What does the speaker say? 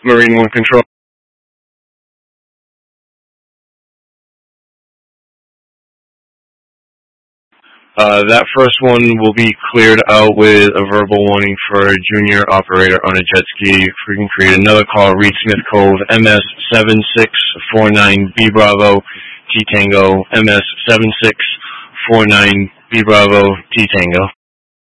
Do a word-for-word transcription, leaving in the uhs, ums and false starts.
Marine One Control. Uh, that first one will be cleared out with a verbal warning for a junior operator on a jet ski. If we can create another call, Reed Smith Cove, M S seven six four nine B Bravo T Tango, M S seven six four nine B Bravo T Tango.